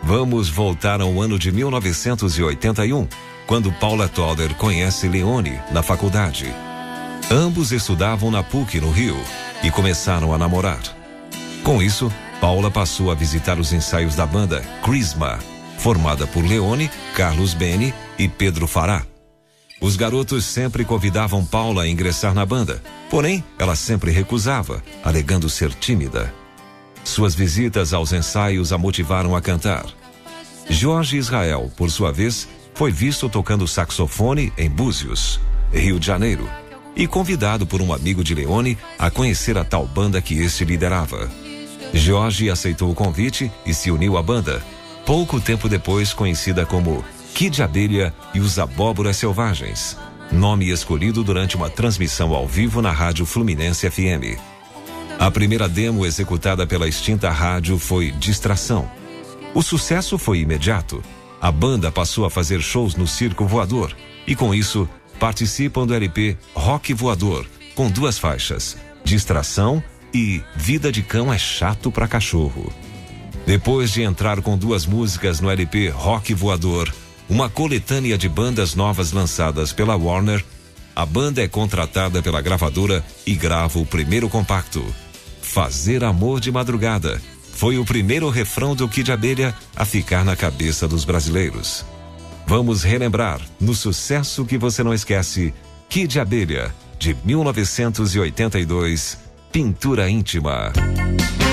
Vamos voltar ao ano de 1981, quando Paula Toller conhece Leone na faculdade. Ambos estudavam na PUC, no Rio, e começaram a namorar. Com isso, Paula passou a visitar os ensaios da banda Crisma, formada por Leone, Carlos Beni e Pedro Farah. Os garotos sempre convidavam Paula a ingressar na banda, porém, ela sempre recusava, alegando ser tímida. Suas visitas aos ensaios a motivaram a cantar. Jorge Israel, por sua vez, foi visto tocando saxofone em Búzios, Rio de Janeiro, e convidado por um amigo de Leone a conhecer a tal banda que este liderava. Jorge aceitou o convite e se uniu à banda, pouco tempo depois conhecida como Kid Abelha e os Abóboras Selvagens, nome escolhido durante uma transmissão ao vivo na Rádio Fluminense FM. A primeira demo executada pela extinta rádio foi Distração. O sucesso foi imediato. A banda passou a fazer shows no Circo Voador e, com isso, participam do LP Rock Voador, com 2 faixas, Distração e Vida de Cão é Chato pra Cachorro. Depois de entrar com 2 músicas no LP Rock Voador, uma coletânea de bandas novas lançadas pela Warner, a banda é contratada pela gravadora e grava o primeiro compacto. Fazer Amor de Madrugada foi o primeiro refrão do Kid Abelha a ficar na cabeça dos brasileiros. Vamos relembrar, no sucesso que você não esquece, Kid Abelha, de 1982, Pintura Íntima.